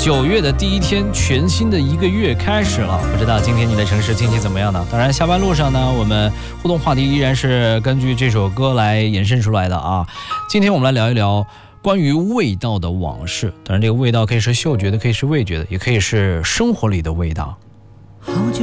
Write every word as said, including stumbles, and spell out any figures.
九月的第一天，全新的一个月开始了。不知道今天你的城市天气怎么样呢？当然，下班路上呢，我们互动话题依然是根据这首歌来延伸出来的啊。今天我们来聊一聊关于味道的往事。当然，这个味道可以是嗅觉的，可以是味觉的，也可以是生活里的味道。 好久